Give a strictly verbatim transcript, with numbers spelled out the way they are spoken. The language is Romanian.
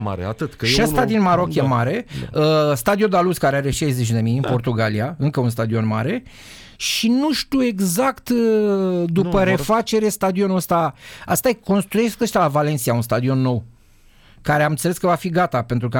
mare, atât. Că și ăsta din Maroc da. e mare. Da. Uh, Stadio da Luz, care are șaizeci de mii în da. Portugalia, încă un stadion mare. Și nu știu exact după nu, refacere vor... stadionul ăsta. Asta e, construiesc ăștia la Valencia un stadion nou, care am înțeles că va fi gata, pentru că